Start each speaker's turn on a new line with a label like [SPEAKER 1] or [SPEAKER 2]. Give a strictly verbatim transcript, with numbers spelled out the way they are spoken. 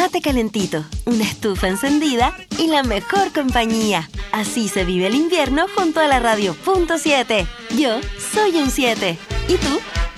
[SPEAKER 1] mate calentito, una estufa encendida y la mejor compañía. Así se vive el invierno junto a la radio punto siete. Yo soy un siete. ¿Y tú?